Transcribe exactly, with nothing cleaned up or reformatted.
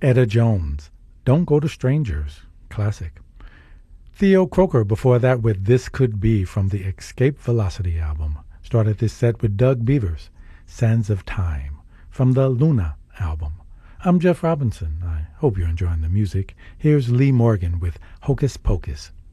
Etta Jones, Don't Go to Strangers, classic. Theo Croker before that with This Could Be from the Escape Velocity album. Started this set with Doug Beavers, Sands of Time, from the Luna album. I'm Jeff Robinson. I hope you're enjoying the music. Here's Lee Morgan with Hocus Pocus.